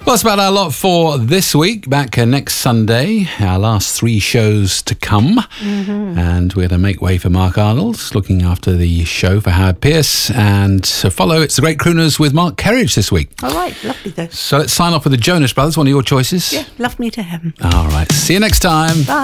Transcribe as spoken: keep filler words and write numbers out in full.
Well, that's about our lot for this week. Back uh, next Sunday, our last three shows to come. Mm-hmm. And we're going to make way for Mark Arnold, looking after the show for Howard Pierce. And to follow, it's The Great Crooners with Mark Kerridge this week. All right, lovely though. So let's sign off with the Jonas Brothers, one of your choices. Yeah, Love Me to Heaven. All right, see you next time. Bye.